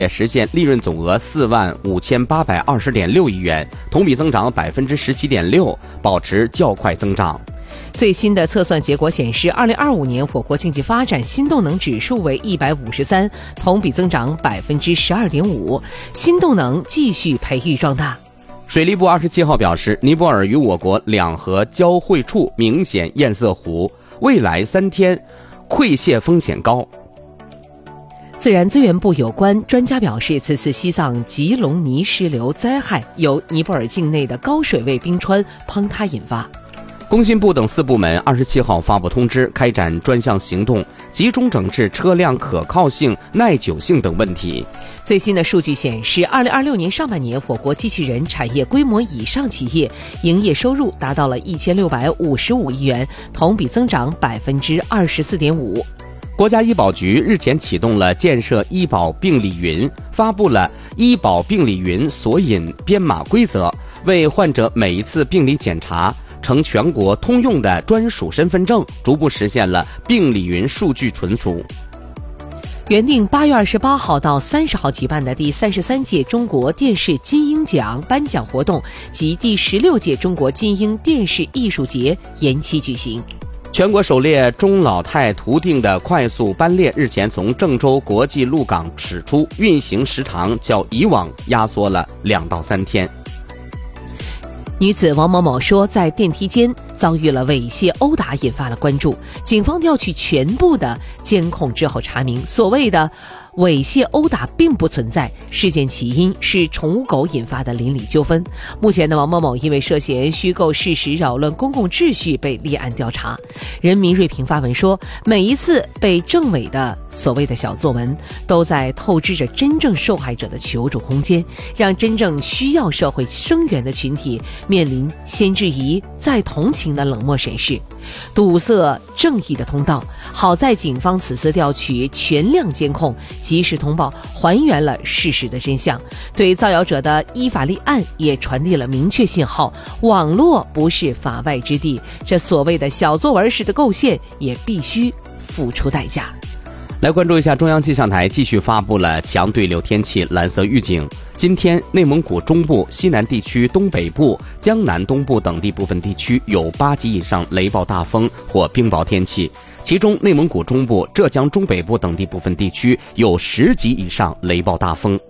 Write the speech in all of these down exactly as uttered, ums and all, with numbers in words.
也实现利润总额四万五千八百二十点六亿元，同比增长百分之十七点六，保持较快增长。 最新的测算结果显示，二零二五年我国经济发展新动能指数为一百五十三，同比增长百分之十二点五，新动能继续培育壮大。 水利部二十七号表示，尼泊尔与我国两河交汇处明显堰塞湖，未来三天溃泄风险高。 自然资源部有关专家表示，此次西藏吉隆尼石流灾害由尼泊尔境内的高水位冰川坍塌引发。 工信部等四部门二十七号发布通知，开展专项行动，集中整治车辆可靠性、耐久性等问题。 最新的数据显示，二零二六年上半年，我国机器人产业规模以上企业营业收入达到了一千六百五十五亿元，同比增长百分之二十四点五。 国家医保局日前启动了建设医保病理云，发布了医保病理云索引编码规则，为患者每一次病理检查成全国通用的专属身份证，逐步实现了病理云数据存储。 原定八月二十八号到三十号举办的第三十三届中国电视金鹰奖颁奖活动及第十六届中国金鹰电视艺术节延期举行。 全国首列中老泰途径的快速班列日前从郑州国际陆港驶出，运行时长较以往压缩了两到三天。 女子王某某说，在电梯间遭遇了猥亵殴打，引发了关注。警方调取全部的监控之后查明，所谓的猥亵殴打并不存在，事件起因是宠物狗引发的邻里纠纷。目前的王某某因为涉嫌虚构事实扰乱公共秩序被立案调查。人民锐评发文说，每一次被政委的所谓的小作文都在透支着真正受害者的求助空间，让真正需要社会声援的群体面临先质疑再同情的冷漠审视，堵塞正义的通道。好在警方此次调取全量监控，及时通报，还原了事实的真相，对造谣者的依法立案也传递了明确信号。网络不是法外之地，这所谓的小作文式的构陷也必须付出代价。 来关注一下中央气象台继续发布了强对流天气蓝色预警。今天内蒙古中部、西南地区、东北部、江南东部等地部分地区有八级以上雷暴大风或冰雹天气，其中内蒙古中部、浙江中北部等地部分地区有十级以上雷暴大风。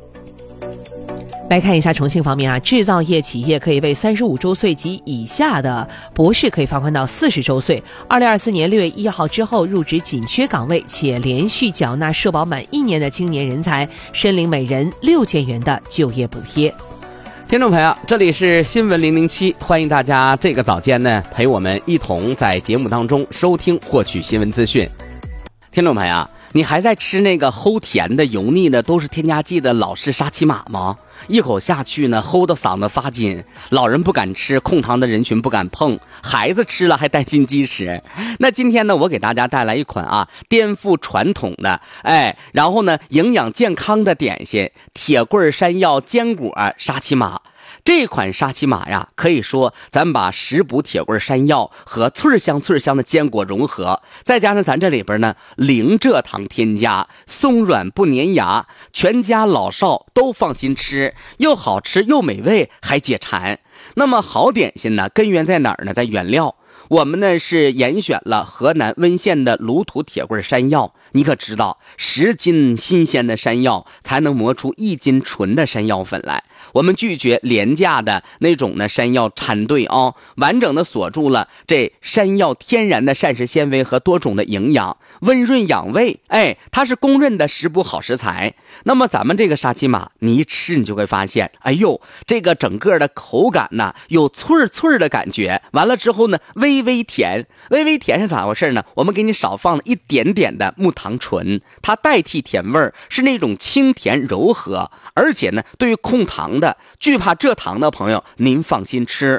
来看一下重庆方面啊，制造业企业可以为三十五周岁及以下的博士可以放宽到四十周岁。二零二四年六月一号之后入职紧缺岗位且连续缴纳社保满一年的青年人才，申领每人六千元的就业补贴。 听众朋友，这里是新闻零零七，欢迎大家这个早间呢陪我们一同在节目当中收听获取新闻资讯。听众朋友，你还在吃那个齁甜的油腻的都是添加剂的老式沙琪玛吗？一口下去呢齁到嗓子发紧，老人不敢吃，控糖的人群不敢碰，孩子吃了还担心积食。那今天呢我给大家带来一款啊颠覆传统的哎，然后呢营养健康的点心，铁棍山药坚果沙琪玛。这款沙琪玛呀，可以说咱把食补铁棍山药和脆香脆香的坚果融合，再加上咱这里边呢零蔗糖添加，松软不粘牙，全家老少都放心吃，又好吃又美味还解馋。那么好点心呢根源在哪儿呢？在原料。我们呢是严选了河南温县的鲁土铁棍山药，你可知道十斤新鲜的山药才能磨出一斤纯的山药粉来。我们拒绝廉价的那种呢山药掺兑啊，完整的锁住了这山药天然的膳食纤维和多种的营养，温润养胃，哎，它是公认的食补好食材。那么咱们这个沙琪玛你一吃你就会发现，哎呦，这个整个的口感呢有脆脆的感觉，完了之后呢微微甜。微微甜是咋回事呢？我们给你少放了一点点的木糖醇，它代替甜味儿，是那种清甜柔和，而且呢对于控糖的惧怕蔗糖的朋友您放心吃。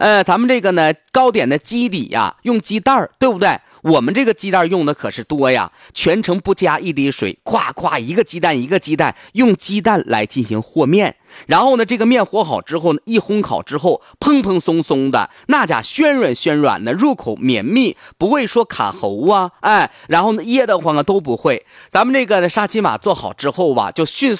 呃，咱们这个呢糕点的基底呀，用鸡蛋，对不对？我们这个鸡蛋用的可是多呀，全程不加一滴水，咵咵一个鸡蛋一个鸡蛋，用鸡蛋来进行和面。然后呢，这个面和好之后呢，一烘烤之后，蓬蓬松松的，那家暄软暄软的，入口绵密，不会说卡喉啊，哎，然后呢噎得慌啊都不会。咱们这个沙琪玛做好之后吧，就迅速